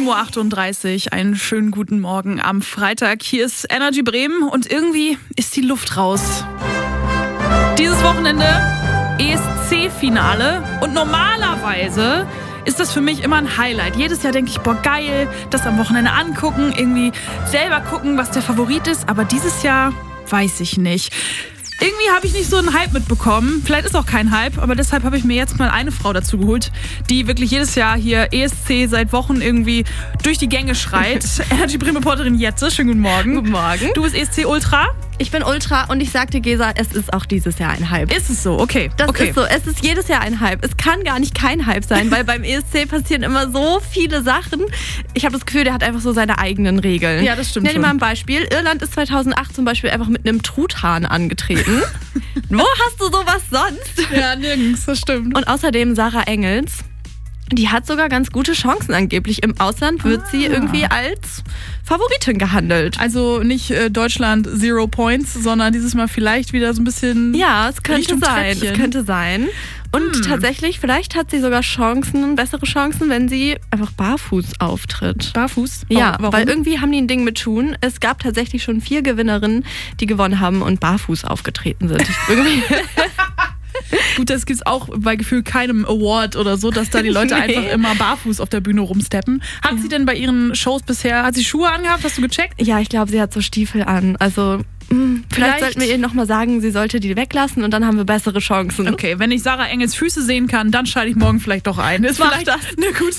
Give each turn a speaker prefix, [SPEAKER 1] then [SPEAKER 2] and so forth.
[SPEAKER 1] 7.38 Uhr, einen schönen guten Morgen am Freitag. Hier ist Energy Bremen und irgendwie ist die Luft raus. Dieses Wochenende ESC-Finale und normalerweise ist das für mich immer ein Highlight. Jedes Jahr denke ich, boah geil, das am Wochenende angucken, irgendwie selber gucken, was der Favorit ist. Aber dieses Jahr weiß ich nicht. Irgendwie habe ich nicht so einen Hype mitbekommen. Vielleicht ist auch kein Hype, aber deshalb habe ich mir jetzt mal eine Frau dazu geholt, die wirklich jedes Jahr hier ESC seit Wochen irgendwie durch die Gänge schreit. Energy Bremen Reporterin Jette, schönen guten Morgen.
[SPEAKER 2] Guten Morgen.
[SPEAKER 1] Du bist ESC Ultra?
[SPEAKER 2] Ich bin Ultra und ich sagte Gesa, es ist auch dieses Jahr ein Hype.
[SPEAKER 1] Ist es so? Okay.
[SPEAKER 2] Das ist so, es ist jedes Jahr ein Hype. Es kann gar nicht kein Hype sein, weil beim ESC passieren immer so viele Sachen. Ich habe das Gefühl, der hat einfach so seine eigenen Regeln.
[SPEAKER 1] Ja, das stimmt.
[SPEAKER 2] Ich nenne dir mal ein Beispiel. Irland ist 2008 zum Beispiel einfach mit einem Truthahn angetreten. Wo hast du sowas sonst?
[SPEAKER 1] Ja, nirgends, das stimmt.
[SPEAKER 2] Und außerdem Sarah Engels. Die hat sogar ganz gute Chancen angeblich. Im Ausland wird sie irgendwie als Favoritin gehandelt.
[SPEAKER 1] Also nicht Deutschland 0 Points, sondern dieses Mal vielleicht wieder so ein bisschen.
[SPEAKER 2] Ja, es könnte
[SPEAKER 1] Richtung
[SPEAKER 2] sein.
[SPEAKER 1] Treppchen.
[SPEAKER 2] Es könnte sein. Und tatsächlich, vielleicht hat sie sogar bessere Chancen, wenn sie einfach barfuß auftritt.
[SPEAKER 1] Barfuß?
[SPEAKER 2] Ja,
[SPEAKER 1] Warum?
[SPEAKER 2] weil irgendwie haben die ein Ding mit Schuhen. Es gab tatsächlich schon 4 Gewinnerinnen, die gewonnen haben und barfuß aufgetreten sind. Irgendwie.
[SPEAKER 1] Gut, das gibt's auch bei gefühlt keinem Award oder so, dass da die Leute einfach immer barfuß auf der Bühne rumsteppen. Hat sie denn bei ihren Shows bisher, hat sie Schuhe angehabt? Hast du gecheckt?
[SPEAKER 2] Ja, ich glaube, sie hat so Stiefel an. Also vielleicht sollten wir ihr nochmal sagen, sie sollte die weglassen und dann haben wir bessere Chancen.
[SPEAKER 1] Okay, wenn ich Sarah Engels Füße sehen kann, dann schalte ich morgen vielleicht doch ein. Ist
[SPEAKER 2] Mach
[SPEAKER 1] vielleicht
[SPEAKER 2] das.
[SPEAKER 1] eine gute